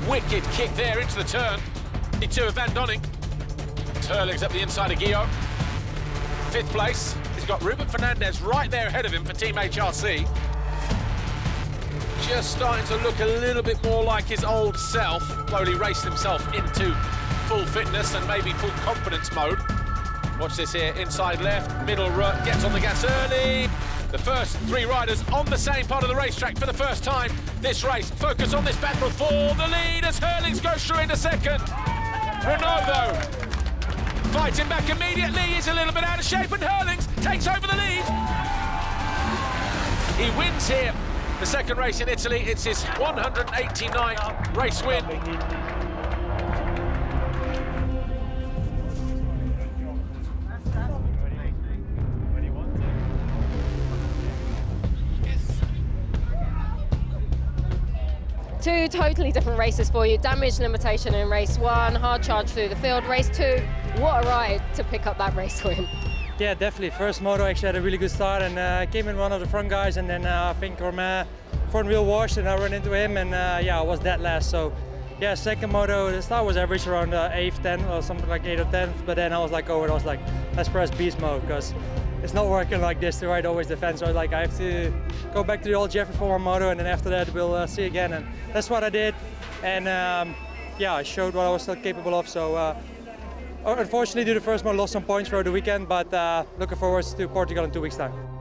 wicked kick there into the turn. Two of Van Donning. Hurlings up the inside of Guillaume. 5th place. He's got Ruben Fernandez right there ahead of him for Team HRC. Just starting to look a little bit more like his old self. Slowly raced himself into full fitness and maybe full confidence mode. Watch this here, inside left, middle rut, gets on the gas early. The first 3 riders on the same part of the racetrack for the first time this race. Focus on this battle for the lead as Hurlings goes through into 2nd. Renault, though, fighting back immediately. He's a little bit out of shape, and Hurlings takes over the lead. He wins here the 2nd race in Italy. It's his 189th race win. Two totally different races for you. Damage limitation in race 1, hard charge through the field. Race 2, what a ride to pick up that race win. Yeah, definitely. First moto actually had a really good start and came in one of the front guys, and then I think Romain front wheel washed and I ran into him, and yeah, I was dead last. So yeah, 2nd moto, the start was average around 8th, 10th or something like 8th or 10th, but then I was like, oh, and I was like, let's press beast mode, because it's not working like this to ride always defense. So I was like, I have to go back to the old Jeffrey Former moto, and then after that we'll see again, and that's what I did. And yeah, I showed what I was still capable of. So unfortunately, the first moto lost some points for the weekend, but looking forward to Portugal in 2 weeks' time.